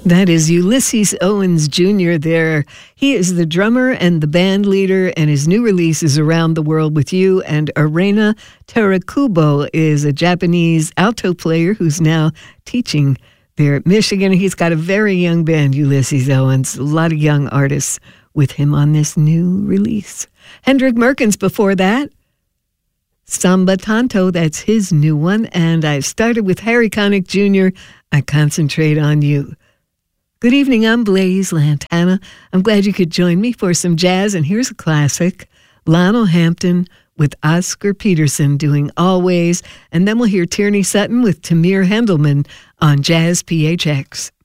That is Ulysses Owens Jr. there. He is the drummer and the band leader, and his new release is Around the World with You. And Arena Terakubo is a Japanese alto player who's now teaching there at Michigan. He's got a very young band, Ulysses Owens, a lot of young artists with him on this new release. Hendrik Merkens before that. Samba Tanto, that's his new one. And I started with Harry Connick Jr., I Concentrate on You. Good evening, I'm Blaise Lantana. I'm glad you could join me for some jazz, and here's a classic, Lionel Hampton with Oscar Peterson doing Always, and then we'll hear Tierney Sutton with Tamir Hendelman on Jazz PHX.